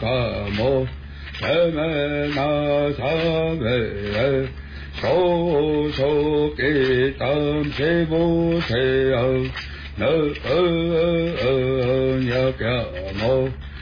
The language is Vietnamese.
ca mô thế mê na sa về số số kỳ tam thế vô thế nơ nhớ ca mô